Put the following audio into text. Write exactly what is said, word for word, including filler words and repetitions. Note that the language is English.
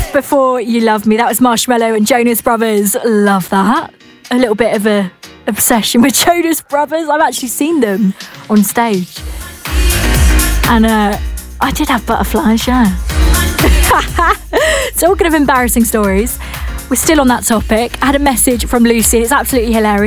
Before You Love Me. That was Marshmello and Jonas Brothers. Love that. A little bit of a obsession with Jonas Brothers. I've actually seen them on stage. And uh, I did have butterflies, yeah. Talking of embarrassing stories, we're still on that topic. I had a message from Lucy. It's absolutely hilarious.